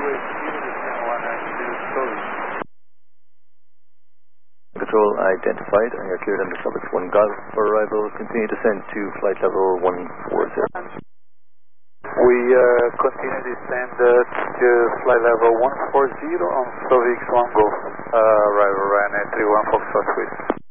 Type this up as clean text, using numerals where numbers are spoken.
Control identified, and you're cleared under Suffix 1 Golf for arrival. Continue descent to flight level 140. We continue descent to flight level 140 on Suffix 1 Golf. Arrival Ryanair 31 Foxtrot Swiss.